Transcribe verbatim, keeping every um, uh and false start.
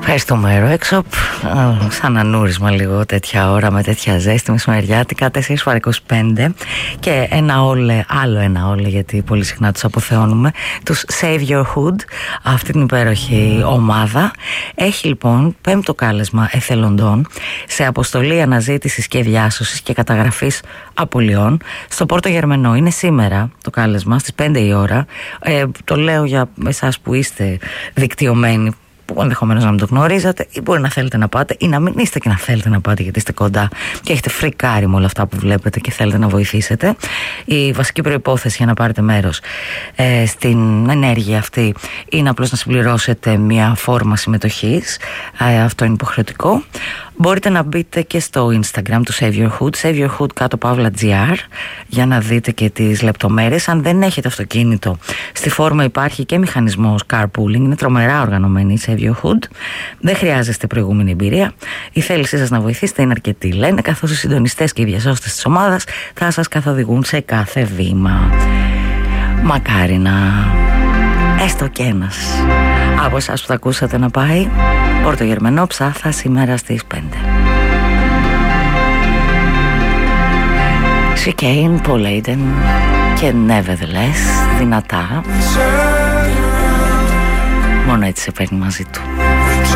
Ευχαριστούμε, Ρόεξοπ. Σαν ανούρισμα λίγο τέτοια ώρα με τέτοια ζέστη μεσημεριάτικα, τέσσερα φορά είκοσι πέντε. Και ένα όλε, άλλο ένα όλε, γιατί πολύ συχνά τους αποθεώνουμε, τους Save Your Hood, αυτή την υπέροχη ομάδα. Έχει λοιπόν πέμπτο κάλεσμα εθελοντών σε αποστολή αναζήτησης και διάσωσης και καταγραφής απολειών στο Πόρτο Γερμενό. Είναι σήμερα το κάλεσμα στις πέντε η ώρα. ε, Το λέω για εσάς που είστε δικτυωμένοι, που ενδεχομένως να μην το γνωρίζατε, ή μπορεί να θέλετε να πάτε ή να μην είστε και να θέλετε να πάτε γιατί είστε κοντά και έχετε φρικάρει με όλα αυτά που βλέπετε και θέλετε να βοηθήσετε. Η βασική προϋπόθεση για να πάρετε μέρος ε, στην ενέργεια αυτή είναι απλώς να συμπληρώσετε μια φόρμα συμμετοχής. ε, Αυτό είναι υποχρεωτικό. Μπορείτε να μπείτε και στο Instagram του Save Your Hood, Save Your Hood κάτω παύλα τζι αρ, για να δείτε και τις λεπτομέρειες. Αν δεν έχετε αυτοκίνητο, στη φόρμα υπάρχει και μηχανισμός carpooling. Είναι τρομερά οργανωμένη η Save Your Hood. Δεν χρειάζεστε προηγούμενη εμπειρία. Η θέλησή σας να βοηθήσετε είναι αρκετή, λένε, καθώς οι συντονιστές και οι διασώστες της ομάδας θα σας καθοδηγούν σε κάθε βήμα. Μακάρι να... έστω και ένας από εσάς που θα ακούσατε να πάει Πόρτο Γερμενό Ψάθα σήμερα στις πέντε. Chicane, Paul Aiden και Nevertheless, δυνατά. Μόνο έτσι σε παίρνει μαζί του.